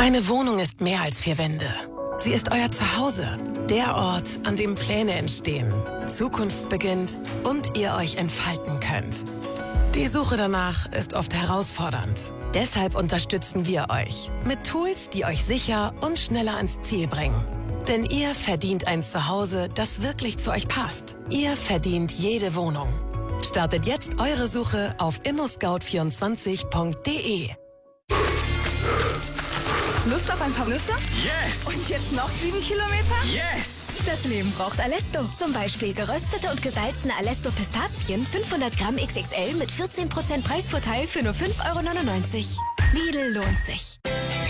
Eine Wohnung ist mehr als 4 Wände. Sie ist euer Zuhause, der Ort, an dem Pläne entstehen, Zukunft beginnt und ihr euch entfalten könnt. Die Suche danach ist oft herausfordernd. Deshalb unterstützen wir euch mit Tools, die euch sicher und schneller ans Ziel bringen. Denn ihr verdient ein Zuhause, das wirklich zu euch passt. Ihr verdient jede Wohnung. Startet jetzt eure Suche auf immoscout24.de. Lust auf ein paar Nüsse? Yes! Und jetzt noch 7 Kilometer? Yes! Das Leben braucht Alesto. Zum Beispiel geröstete und gesalzene Alesto Pistazien 500 Gramm XXL mit 14% Preisvorteil für nur 5,99 €. Lidl lohnt sich.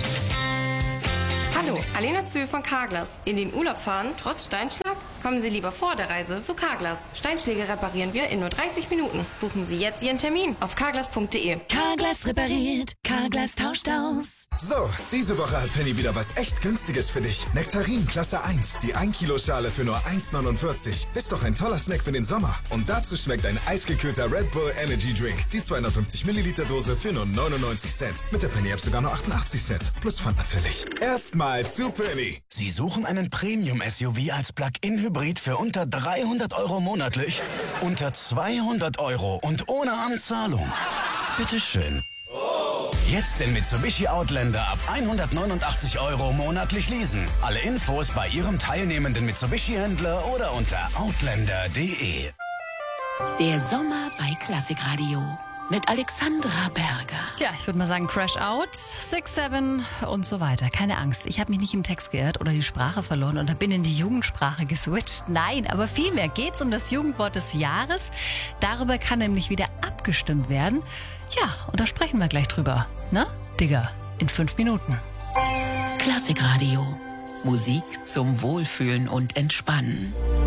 Hallo, Alena Zühl von Carglass. In den Urlaub fahren, trotz Steinschlag? Kommen Sie lieber vor der Reise zu Carglass. Steinschläge reparieren wir in nur 30 Minuten. Buchen Sie jetzt Ihren Termin auf carglass.de. Carglass repariert, Carglass tauscht aus. So, diese Woche hat Penny wieder was echt Günstiges für dich. Nektarin Klasse 1, die 1 Kilo Schale für nur 1,49. Ist doch ein toller Snack für den Sommer. Und dazu schmeckt ein eisgekühlter Red Bull Energy Drink. Die 250 Milliliter Dose für nur 99 Cent. Mit der Penny App sogar nur 88 Cent. Plus Pfand natürlich. Erstmal zu Penny. Sie suchen einen Premium-SUV als Plug-in-Hybrid für unter 300 € monatlich? Unter 200 € und ohne Anzahlung? Bitteschön. Jetzt den Mitsubishi Outlander ab 189 € monatlich leasen. Alle Infos bei Ihrem teilnehmenden Mitsubishi-Händler oder unter outlander.de. Der Sommer bei Klassikradio mit Alexandra Berger. Tja, ich würde mal sagen Crash Out, 6-7 und so weiter. Keine Angst, ich habe mich nicht im Text geirrt oder die Sprache verloren oder bin in die Jugendsprache geswitcht. Nein, aber vielmehr geht es um das Jugendwort des Jahres. Darüber kann nämlich wieder abgestimmt werden. Ja, und da sprechen wir gleich drüber. Ne, Digga, in 5 Minuten. Klassikradio. Musik zum Wohlfühlen und Entspannen.